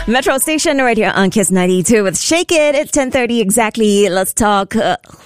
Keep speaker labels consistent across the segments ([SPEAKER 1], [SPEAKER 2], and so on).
[SPEAKER 1] Metro Station right here on Kiss 92 with Shake It. It's 10:30 exactly. Let's talk.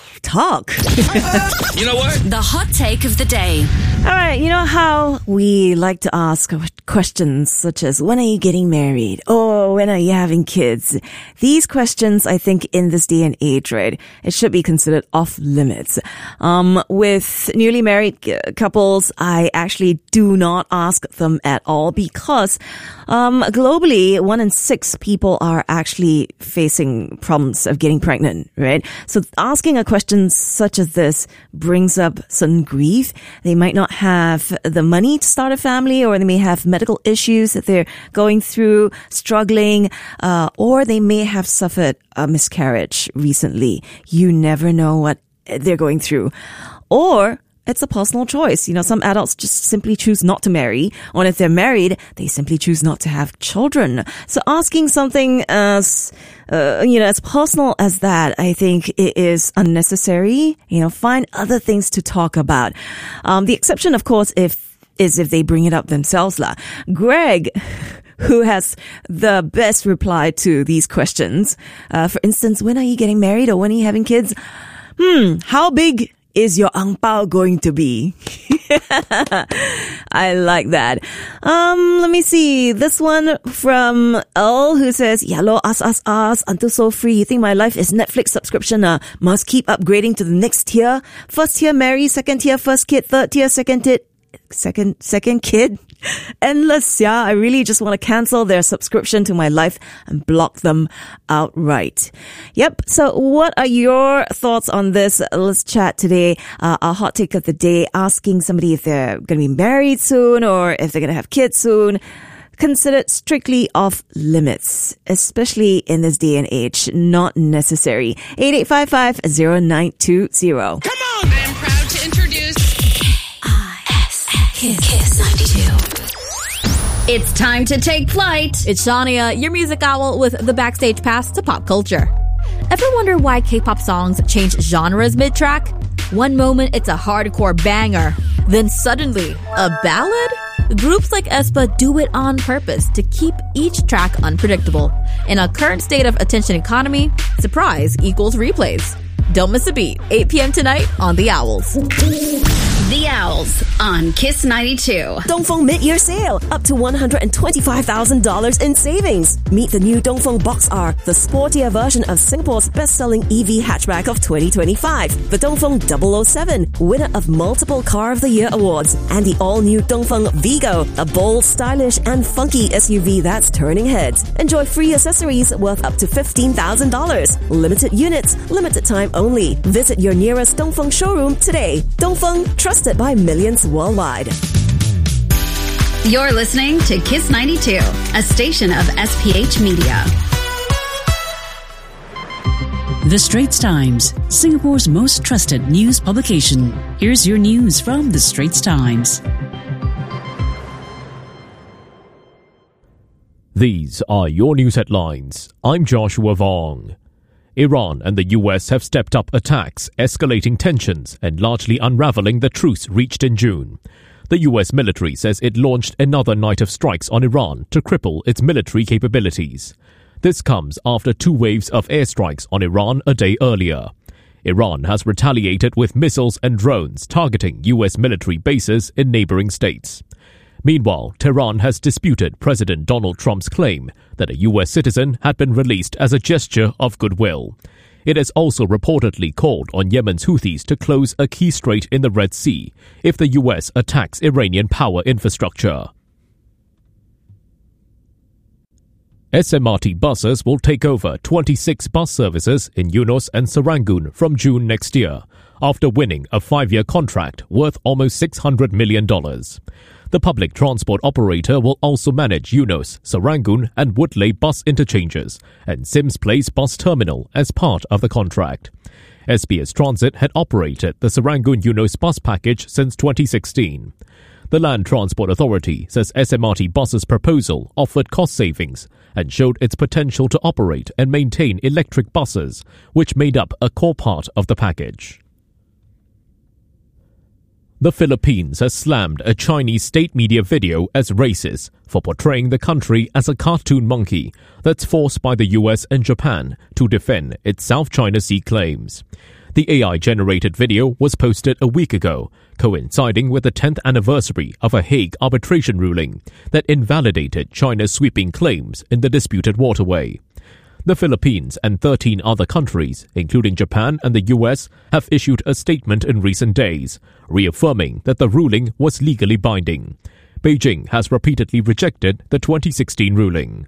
[SPEAKER 2] You know what?
[SPEAKER 3] The hot take of the day.
[SPEAKER 1] All right, you know how we like to ask questions such as, when are you getting married? Or when are you having kids? These questions, I think, in this day and age, right, it should be considered off limits. With newly married couples, I actually do not ask them at all because globally, 1 in 6 people are actually facing problems of getting pregnant, right? So asking a question such as this brings up some grief. They might not have the money to start a family, or they may have medical issues that they're going through, struggling, or they may have suffered a miscarriage recently. You never know what they're going through. Or it's a personal choice. You know, some adults just simply choose not to marry, or if they're married, they simply choose not to have children. So asking something as, as personal as that, I think it is unnecessary. You know, find other things to talk about. The exception, of course, if they bring it up themselves lah. Greg, who has the best reply to these questions. For instance, when are you getting married, or when are you having kids? How big is your ang pao going to be? I like that. Let me see. This one from L, who says, Yalo, ask, until so free. You think my life is Netflix subscription? Must keep upgrading to the next tier. First tier, marry. Second tier, first kid. Third tier, second kid. Endless, yeah. I really just want to cancel their subscription to my life and block them outright. Yep. So what are your thoughts on this? Let's chat today. Our hot take of the day, asking somebody if they're going to be married soon or if they're going to have kids soon. Considered strictly off limits, especially in this day and age. Not necessary. 8855-0920.
[SPEAKER 2] Come on! I am proud to introduce
[SPEAKER 3] Kiss 92. It's time to take flight.
[SPEAKER 4] It's Shania, your music owl with the backstage pass to pop culture. Ever wonder why K-pop songs change genres mid-track? One moment it's a hardcore banger, then suddenly a ballad? Groups like aespa do it on purpose to keep each track unpredictable. In a current state of attention economy, surprise equals replays. Don't miss a beat. 8 p.m. tonight on The Owls.
[SPEAKER 3] The Owls on Kiss 92.
[SPEAKER 5] Dongfeng mid-year sale. Up to $125,000 in savings. Meet the new Dongfeng Box R, the sportier version of Singapore's best-selling EV hatchback of 2025. The Dongfeng 007, winner of multiple Car of the Year awards. And the all-new Dongfeng Vigo, a bold, stylish, and funky SUV that's turning heads. Enjoy free accessories worth up to $15,000. Limited units, limited time only. Visit your nearest Dongfeng showroom today. Dongfeng, trusted by millions worldwide.
[SPEAKER 3] You're listening to Kiss 92, a station of SPH Media.
[SPEAKER 6] The Straits Times, Singapore's most trusted news publication. Here's your news from The Straits Times.
[SPEAKER 7] These are your news headlines. I'm Joshua Vong. Iran and the US have stepped up attacks, escalating tensions and largely unraveling the truce reached in June. The US military says it launched another night of strikes on Iran to cripple its military capabilities. This comes after 2 waves of airstrikes on Iran a day earlier. Iran has retaliated with missiles and drones targeting US military bases in neighboring states. Meanwhile, Tehran has disputed President Donald Trump's claim that a US citizen had been released as a gesture of goodwill. It has also reportedly called on Yemen's Houthis to close a key strait in the Red Sea if the US attacks Iranian power infrastructure. SMRT buses will take over 26 bus services in Eunos and Serangoon from June next year, after winning a 5-year contract worth almost $600 million. The public transport operator will also manage Eunos, Serangoon and Woodleigh bus interchanges and Sims Place bus terminal as part of the contract. SBS Transit had operated the Serangoon-Eunos bus package since 2016. The Land Transport Authority says SMRT buses' proposal offered cost savings and showed its potential to operate and maintain electric buses, which made up a core part of the package. The Philippines has slammed a Chinese state media video as racist for portraying the country as a cartoon monkey that's forced by the US and Japan to defend its South China Sea claims. The AI-generated video was posted a week ago, coinciding with the 10th anniversary of a Hague arbitration ruling that invalidated China's sweeping claims in the disputed waterway. The Philippines and 13 other countries, including Japan and the US, have issued a statement in recent days, reaffirming that the ruling was legally binding. Beijing has repeatedly rejected the 2016 ruling.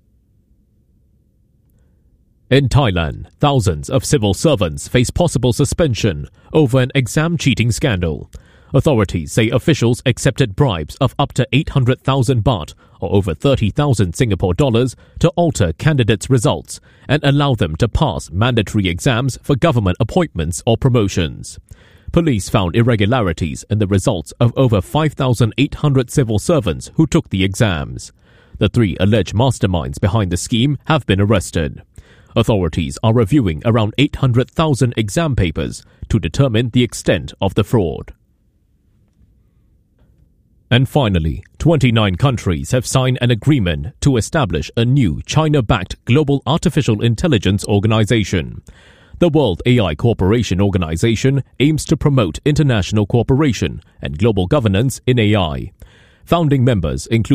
[SPEAKER 7] In Thailand, thousands of civil servants face possible suspension over an exam cheating scandal. Authorities say officials accepted bribes of up to 800,000 baht, or over 30,000 Singapore dollars, to alter candidates' results and allow them to pass mandatory exams for government appointments or promotions. Police found irregularities in the results of over 5,800 civil servants who took the exams. The 3 alleged masterminds behind the scheme have been arrested. Authorities are reviewing around 800,000 exam papers to determine the extent of the fraud. And finally, 29 countries have signed an agreement to establish a new China-backed global artificial intelligence organization. The World AI Cooperation Organization aims to promote international cooperation and global governance in AI. Founding members include